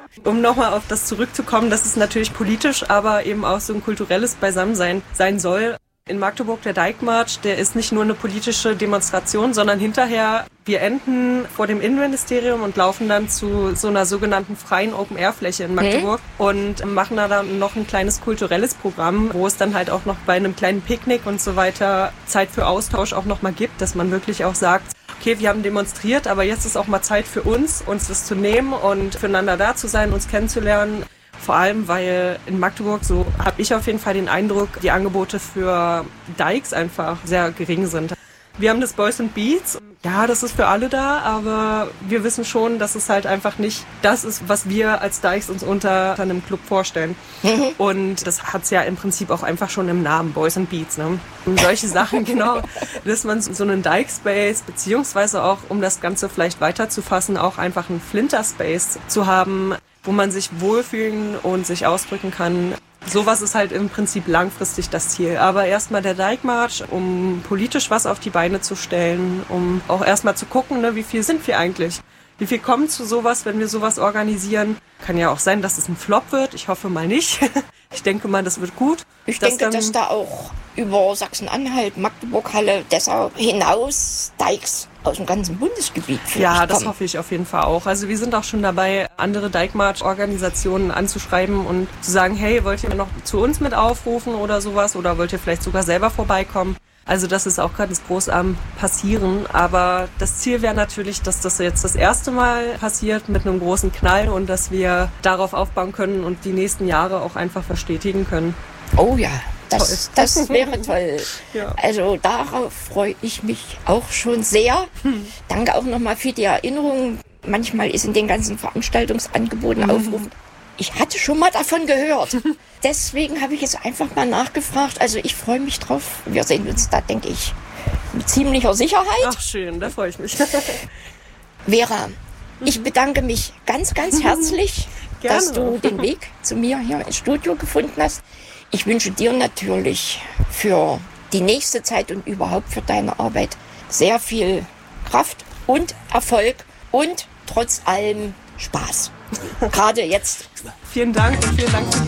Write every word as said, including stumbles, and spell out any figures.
Um nochmal auf das zurückzukommen, dass es natürlich politisch, aber eben auch so ein kulturelles Beisammensein sein soll. In Magdeburg, der Dijkmarsch, der ist nicht nur eine politische Demonstration, sondern hinterher, wir enden vor dem Innenministerium und laufen dann zu so einer sogenannten freien Open-Air-Fläche in Magdeburg mhm. und machen da dann noch ein kleines kulturelles Programm, wo es dann halt auch noch bei einem kleinen Picknick und so weiter Zeit für Austausch auch nochmal gibt, dass man wirklich auch sagt, okay, wir haben demonstriert, aber jetzt ist auch mal Zeit für uns, uns das zu nehmen und füreinander da zu sein, uns kennenzulernen. Vor allem, weil in Magdeburg, so habe ich auf jeden Fall den Eindruck, die Angebote für Dykes einfach sehr gering sind. Wir haben das Boys and Beats. Ja, das ist für alle da, aber wir wissen schon, dass es halt einfach nicht das ist, was wir als Dykes uns unter einem Club vorstellen. Mhm. Und das hat's ja im Prinzip auch einfach schon im Namen, Boys and Beats. Ne? Und solche Sachen, genau, dass man so einen Dyke-Space, beziehungsweise auch, um das Ganze vielleicht weiterzufassen, auch einfach einen Flinter-Space zu haben, wo man sich wohlfühlen und sich ausdrücken kann. Sowas ist halt im Prinzip langfristig das Ziel. Aber erstmal der Dijkmarsch, um politisch was auf die Beine zu stellen, um auch erstmal zu gucken, ne, wie viel sind wir eigentlich? Wie viel kommen zu sowas, wenn wir sowas organisieren? Kann ja auch sein, dass es ein Flop wird. Ich hoffe mal nicht. Ich denke mal, das wird gut. Ich dass denke, dass da auch über Sachsen-Anhalt, Magdeburg-Halle, Dessau hinaus Dykes aus dem ganzen Bundesgebiet. Ja, das hoffe ich auf jeden Fall auch. Also wir sind auch schon dabei, andere Dijkmarsch-Organisationen anzuschreiben und zu sagen, hey, wollt ihr noch zu uns mit aufrufen oder sowas? Oder wollt ihr vielleicht sogar selber vorbeikommen? Also das ist auch ganz groß am Passieren. Aber das Ziel wäre natürlich, dass das jetzt das erste Mal passiert mit einem großen Knall und dass wir darauf aufbauen können und die nächsten Jahre auch einfach verstetigen können. Oh ja. Das, das wäre toll. Ja. Also darauf freue ich mich auch schon sehr. Hm. Danke auch nochmal für die Erinnerung. Manchmal ist in den ganzen Veranstaltungsangeboten mhm. Aufruf. Ich hatte schon mal davon gehört. Deswegen habe ich jetzt einfach mal nachgefragt. Also ich freue mich drauf. Wir sehen uns da, denke ich, mit ziemlicher Sicherheit. Ach schön, da freue ich mich. Vera, mhm. ich bedanke mich ganz, ganz herzlich, Gerne. dass du den Weg zu mir hier ins Studio gefunden hast. Ich wünsche dir natürlich für die nächste Zeit und überhaupt für deine Arbeit sehr viel Kraft und Erfolg und trotz allem Spaß. Gerade jetzt. Vielen Dank und vielen Dank für die